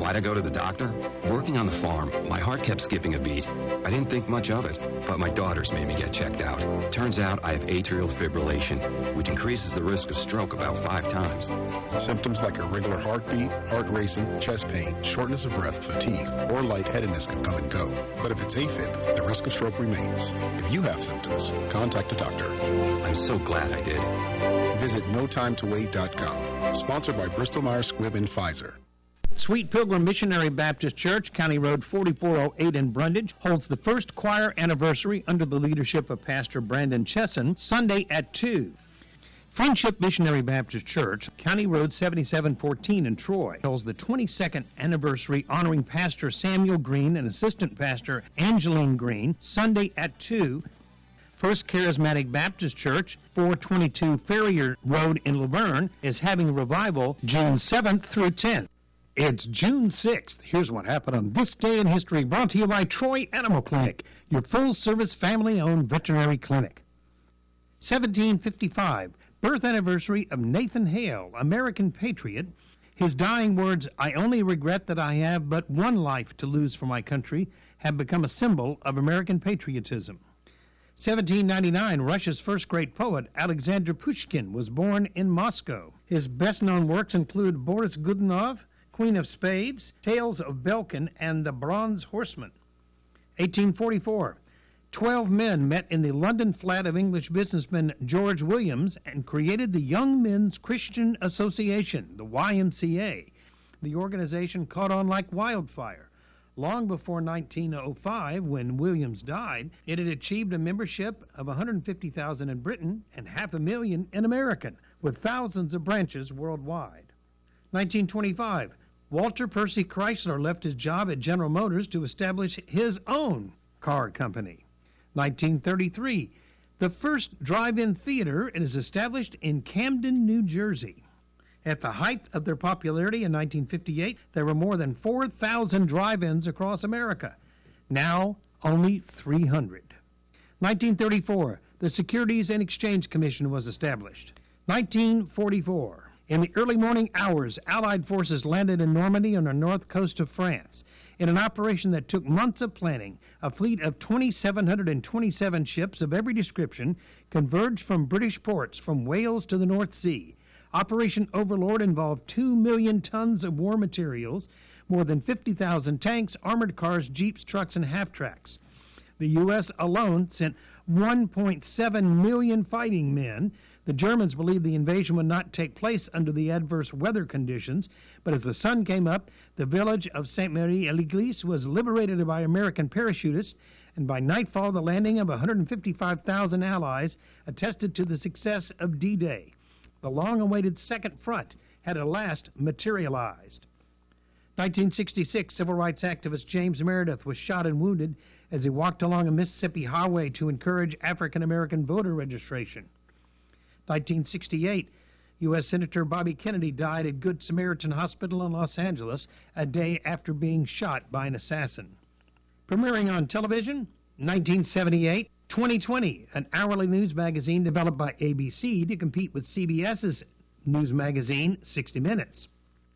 Why'd I go to the doctor? Working on the farm, my heart kept skipping a beat. I didn't think much of it, but my daughters made me get checked out. Turns out I have atrial fibrillation, which increases the risk of stroke about 5 times. Symptoms like irregular heartbeat, heart racing, chest pain, shortness of breath, fatigue, or lightheadedness can come and go. But if it's AFib, the risk of stroke remains. If you have symptoms, contact a doctor. I'm so glad I did. Visit NoTimeToWait.com. Sponsored by Bristol-Myers Squibb and Pfizer. Sweet Pilgrim Missionary Baptist Church, County Road 4408 in Brundage, holds the first choir anniversary under the leadership of Pastor Brandon Chesson, Sunday at 2. Friendship Missionary Baptist Church, County Road 7714 in Troy, holds the 22nd anniversary honoring Pastor Samuel Green and Assistant Pastor Angeline Green, Sunday at 2. First Charismatic Baptist Church, 422 Ferrier Road in Laverne, is having a revival June 7th through 10th. It's June 6th. Here's what happened on this day in history, brought to you by Troy Animal Clinic, your full-service family-owned veterinary clinic. 1755, birth anniversary of Nathan Hale, American patriot. His dying words, "I only regret that I have but one life to lose for my country," have become a symbol of American patriotism. 1799, Russia's first great poet, Alexander Pushkin, was born in Moscow. His best-known works include Boris Godunov, Queen of Spades, Tales of Belkin, and The Bronze Horseman. 1844, 12 men met in the London flat of English businessman George Williams and created the Young Men's Christian Association, the YMCA. The organization caught on like wildfire. Long before 1905, when Williams died, it had achieved a membership of 150,000 in Britain and 500,000 in America, with thousands of branches worldwide. 1925, Walter Percy Chrysler left his job at General Motors to establish his own car company. 1933, the first drive-in theater is established in Camden, New Jersey. At the height of their popularity in 1958, there were more than 4,000 drive-ins across America. Now, only 300. 1934, the Securities and Exchange Commission was established. 1944, in the early morning hours, Allied forces landed in Normandy on the north coast of France. In an operation that took months of planning, a fleet of 2,727 ships of every description converged from British ports from Wales to the North Sea. Operation Overlord involved 2 million tons of war materials, more than 50,000 tanks, armored cars, jeeps, trucks, and half-tracks. The U.S. alone sent 1.7 million fighting men. The Germans believed the invasion would not take place under the adverse weather conditions, but as the sun came up, the village of Sainte-Marie-l'Église was liberated by American parachutists, and by nightfall, the landing of 155,000 Allies attested to the success of D-Day. The long-awaited Second Front had at last materialized. 1966, civil rights activist James Meredith was shot and wounded as he walked along a Mississippi highway to encourage African-American voter registration. 1968, U.S. Senator Bobby Kennedy died at Good Samaritan Hospital in Los Angeles a day after being shot by an assassin. Premiering on television, 1978, 2020, an hourly news magazine developed by ABC to compete with CBS's news magazine, 60 Minutes.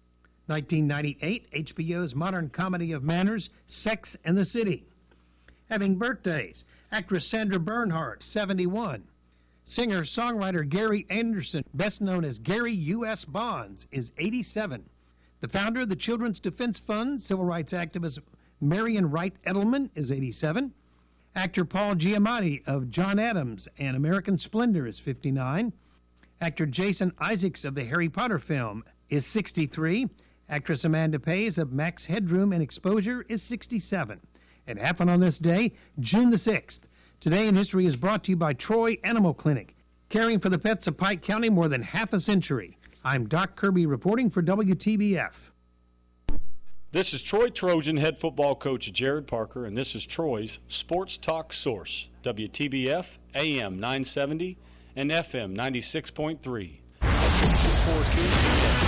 1998, HBO's modern comedy of manners, Sex and the City. Having birthdays, actress Sandra Bernhard, 71. Singer-songwriter Gary Anderson, best known as Gary U.S. Bonds, is 87. The founder of the Children's Defense Fund, civil rights activist Marion Wright Edelman, is 87. Actor Paul Giamatti of John Adams and American Splendor is 59. Actor Jason Isaacs of the Harry Potter film is 63. Actress Amanda Pays of Max Headroom and Exposure is 67. It happened on this day, June the 6th. Today in History is brought to you by Troy Animal Clinic, caring for the pets of Pike County more than half a century. I'm Doc Kirby reporting for WTBF. This is Troy Trojan head football coach Jared Parker, and this is Troy's Sports Talk Source, WTBF, AM 970 and FM 96.3.